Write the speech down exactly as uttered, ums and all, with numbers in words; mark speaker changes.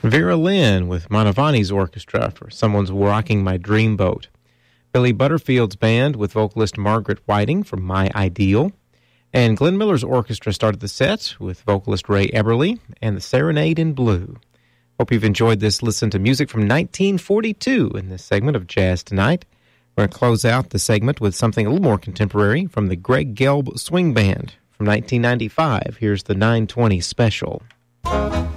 Speaker 1: Vera Lynn with Mantovani's orchestra for Someone's Rocking My Dreamboat. Billy Butterfield's band with vocalist Margaret Whiting for My Ideal. And Glenn Miller's orchestra started the set with vocalist Ray Eberly and the Serenade in Blue. Hope you've enjoyed this listen to music from nineteen forty-two in this segment of Jazz Tonight. We're going to close out the segment with something a little more contemporary from the Greg Gelb Swing Band from nineteen ninety-five. Here's the nine twenty Special.